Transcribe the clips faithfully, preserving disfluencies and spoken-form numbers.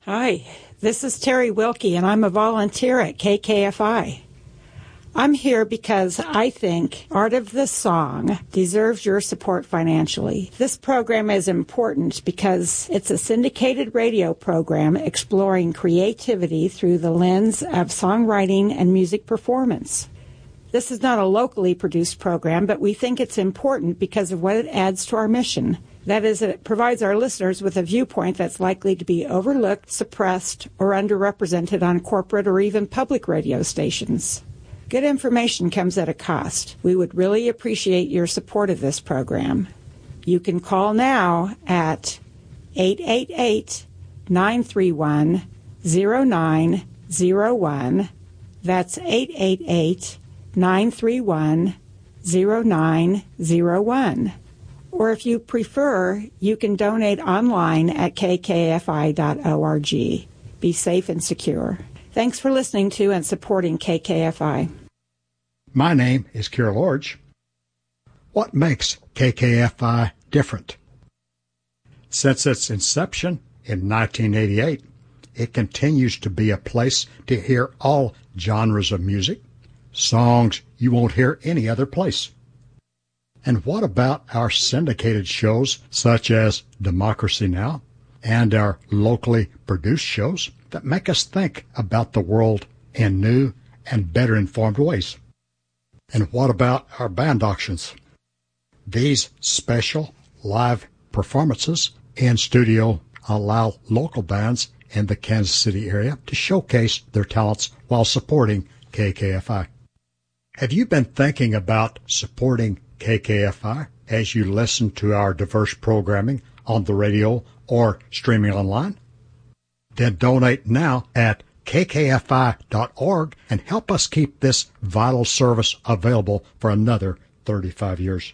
Hi, this is Terry Wilkie, and I'm a volunteer at K K F I. I'm here because I think Art of the Song deserves your support financially. This program is important because it's a syndicated radio program exploring creativity through the lens of songwriting and music performance. This is not a locally produced program, but we think it's important because of what it adds to our mission. That is, it provides our listeners with a viewpoint that's likely to be overlooked, suppressed, or underrepresented on corporate or even public radio stations. Good information comes at a cost. We would really appreciate your support of this program. You can call now at eight eight eight, nine three one, zero nine zero one. That's eight eight eight, nine three one, zero nine zero one. Or if you prefer, you can donate online at k k f i dot org. Be safe and secure. Thanks for listening to and supporting K K F I. My name is Carol Orge. What makes K K F I different? Since its inception in nineteen eighty-eight, it continues to be a place to hear all genres of music, songs you won't hear any other place. And what about our syndicated shows such as Democracy Now! And our locally produced shows that make us think about the world in new and better informed ways? And what about our band auctions? These special live performances in studio allow local bands in the Kansas City area to showcase their talents while supporting K K F I. Have you been thinking about supporting K K F I as you listen to our diverse programming on the radio or streaming online? Then donate now at k k f i dot org and help us keep this vital service available for another thirty-five years.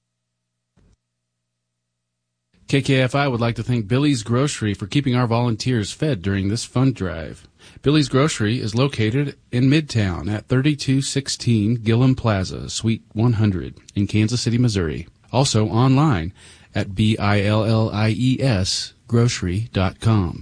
K K F I would like to thank Billy's Grocery for keeping our volunteers fed during this fund drive. Billy's Grocery is located in Midtown at thirty-two sixteen Gillum Plaza, Suite one hundred in Kansas City, Missouri. Also online at billies grocery dot com.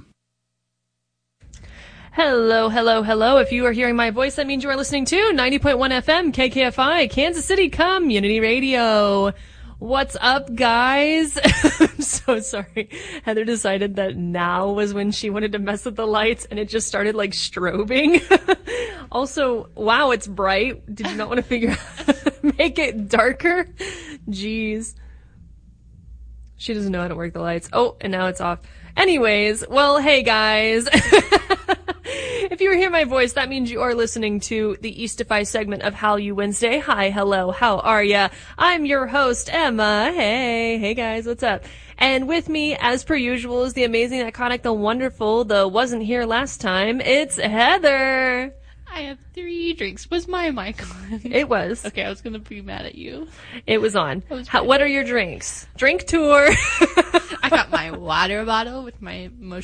Hello, hello, hello. If you are hearing my voice, that means you are listening to ninety point one F M K K F I, Kansas City Community Radio. What's up, guys? I'm so sorry. Heather decided that now was when she wanted to mess with the lights, and it just started, like, strobing. Also, wow, it's bright. Did you not want to figure out how to make it darker? Jeez. She doesn't know how to work the lights. Oh, and now it's off. Anyways, well, hey, guys. If you hear my voice, that means you are listening to the Eastify segment of How You Wednesday. Hi, hello, how are ya? I'm your host, Emma. Hey, hey guys, what's up? And with me, as per usual, is the amazing, iconic, the wonderful, the wasn't here last time. It's Heather. I have three drinks. Was my mic on? It was. Okay, I was going to be mad at you. It was on. Was How, what are your drinks? Drink tour. I got my water bottle with my